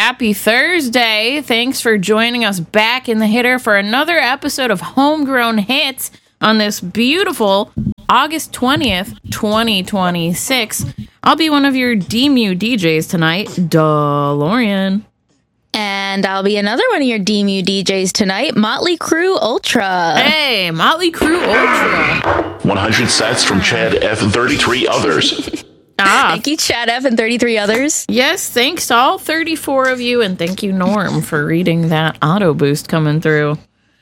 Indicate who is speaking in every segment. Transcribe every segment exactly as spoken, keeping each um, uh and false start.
Speaker 1: Happy Thursday. Thanks for joining us back in the hitter for another episode of Homegrown Hits on this beautiful August twentieth, twenty twenty-six. I'll be one of your D M U D Js tonight, DeLorean.
Speaker 2: And I'll be another one of your D M U D Js tonight, Motley Crue Ultra.
Speaker 1: Hey, Motley Crue Ultra.
Speaker 3: one hundred sets from Chad F and thirty-three others.
Speaker 1: Ah.
Speaker 2: Thank you, Chad F and thirty-three others.
Speaker 1: Yes, thanks to all thirty-four of you, and thank you, Norm, for reading that auto boost coming through.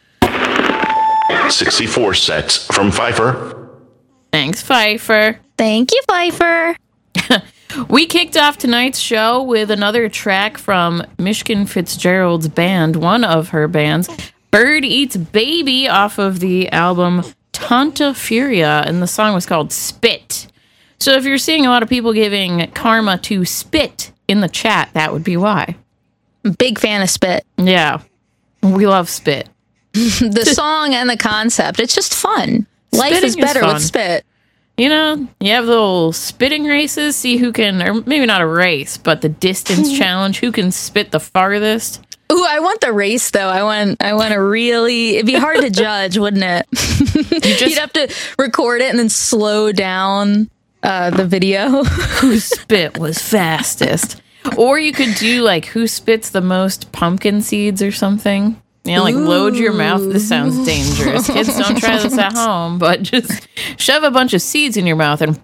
Speaker 3: sixty-four sets from Pfeiffer.
Speaker 1: Thanks, Pfeiffer.
Speaker 2: Thank you, Pfeiffer.
Speaker 1: We kicked off tonight's show with another track from Michigan Fitzgerald's band, one of her bands, Bird Eats Baby, off of the album Tanta Furia, and the song was called Spit. So if you're seeing a lot of people giving karma to Spit in the chat, that would be why.
Speaker 2: Big fan of Spit.
Speaker 1: Yeah, we love Spit.
Speaker 2: The song and the concept, it's just fun. Life
Speaker 1: Spitting
Speaker 2: is better
Speaker 1: is fun.
Speaker 2: with Spit.
Speaker 1: You know, you have the little spitting races, see who can, or maybe not a race, but the distance challenge, who can spit the farthest.
Speaker 2: Ooh, I want the race though. I want I want to really, it'd be hard to judge, wouldn't it? You
Speaker 1: just-
Speaker 2: You'd have to record it and then slow down uh, the video.
Speaker 1: Who spit was fastest. Or you could do like who spits the most pumpkin seeds or something. You know, like Ooh. Load your mouth. This sounds dangerous. Kids, don't try this at home, but just shove a bunch of seeds in your mouth and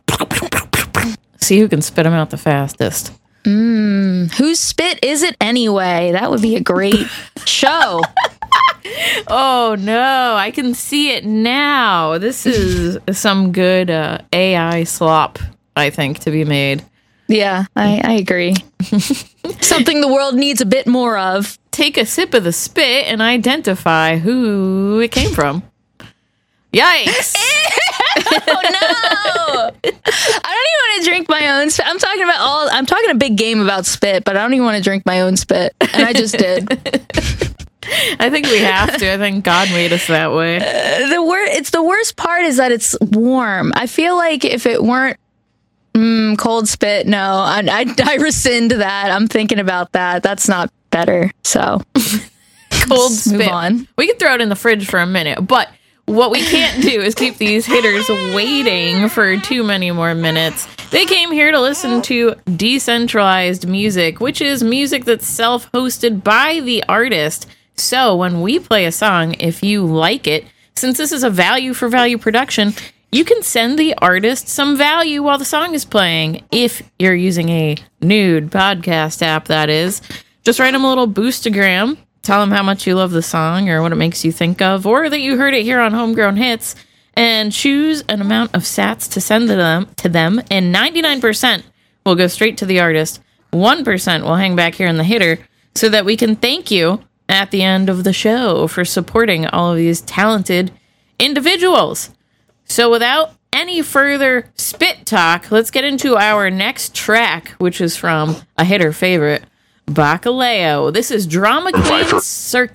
Speaker 1: see who can spit them out the fastest.
Speaker 2: Mm, whose spit is it anyway? That would be a great show.
Speaker 1: Oh, no. I can see it now. This is some good uh, A I slop, I think, to be made.
Speaker 2: Yeah, I, I agree. Something the world needs a bit more of.
Speaker 1: Take a sip of the spit and identify who it came from. Yikes.
Speaker 2: Oh, no. I don't even want to drink my own spit. I'm talking about all, I'm talking a big game about spit, but I don't even want to drink my own spit. And I just did.
Speaker 1: I think we have to. I think God made us that way.
Speaker 2: Uh, the wor- It's the worst part is that it's warm. I feel like if it weren't mm, cold spit, no, I, I, I rescind that. I'm thinking about that. That's not better. So
Speaker 1: cold
Speaker 2: Let's
Speaker 1: spit.
Speaker 2: Move on.
Speaker 1: We can throw it in the fridge for a minute, but what we can't do is keep these hitters waiting for too many more minutes. They came here to listen to decentralized music, which is music that's self-hosted by the artist. So when we play a song, if you like it, since this is a value for value production, you can send the artist some value while the song is playing. If you're using a nude podcast app, that is. Just write them a little boostagram. Tell them how much you love the song or what it makes you think of, or that you heard it here on Homegrown Hits, and choose an amount of sats to send to them, to them, and ninety-nine percent will go straight to the artist. one percent will hang back here in the hitter so that we can thank you at the end of the show for supporting all of these talented individuals. So without any further spit talk, let's get into our next track, which is from a hitter favorite, Bacalao. This is Drama Queen Circus.